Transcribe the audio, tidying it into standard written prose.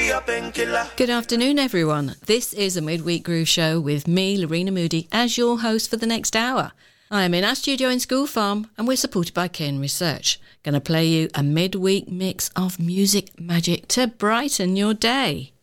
Good afternoon, everyone. This is a Midweek Groove Show with me, Lorena Moody, as your host for the next hour. I am in our studio in School Farm and we're supported by Ken Research. Going to play you a midweek mix of music magic to brighten your day.